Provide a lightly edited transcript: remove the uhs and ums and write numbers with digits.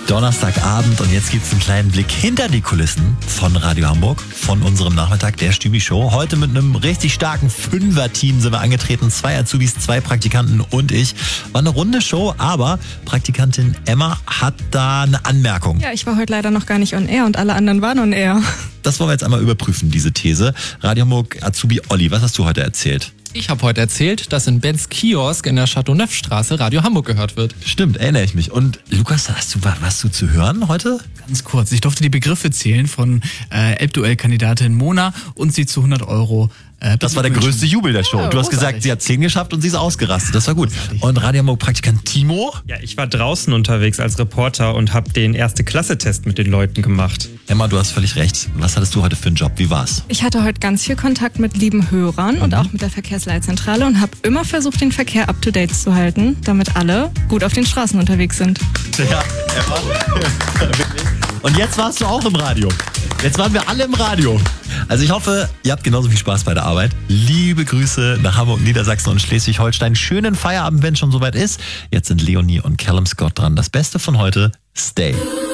Donnerstagabend und jetzt gibt's einen kleinen Blick hinter die Kulissen von Radio Hamburg, von unserem Nachmittag der Stübi Show. Heute mit einem richtig starken Fünfer-Team sind wir angetreten. 2 Azubis, 2 Praktikanten und ich. War eine runde Show, aber Praktikantin Emma hat da eine Anmerkung. Ja, ich war heute leider noch gar nicht on air und alle anderen waren on air. Das wollen wir jetzt einmal überprüfen, diese These. Radio Hamburg Azubi Olli, was hast du heute erzählt? Ich habe heute erzählt, dass in Bens Kiosk in der Chateauneuf-Straße Radio Hamburg gehört wird. Stimmt, erinnere ich mich. Und Lukas, warst du zu hören heute? Ganz kurz, ich durfte die Begriffe zählen von Elbduell-Kandidatin Mona und sie zu 100 Euro. Das war der größte Jubel der Show. Ja, du hast großartig. gesagt, sie hat 10 geschafft und sie ist ausgerastet. Das war gut. Großartig. Und Radio Hamburg Praktikant Timo? Ja, ich war draußen unterwegs als Reporter und habe den Erste-Klasse-Test mit den Leuten gemacht. Emma, du hast völlig recht. Was hattest du heute für einen Job? Wie war's? Ich hatte heute ganz viel Kontakt mit lieben Hörern und auch mit der Verkehrsleitzentrale und habe immer versucht, den Verkehr up-to-date zu halten, damit alle gut auf den Straßen unterwegs sind. Ja, Emma. Wirklich. Und jetzt warst du auch im Radio. Jetzt waren wir alle im Radio. Also ich hoffe, ihr habt genauso viel Spaß bei der Arbeit. Liebe Grüße nach Hamburg, Niedersachsen und Schleswig-Holstein. Schönen Feierabend, wenn es schon soweit ist. Jetzt sind Leonie und Callum Scott dran. Das Beste von heute, Stay.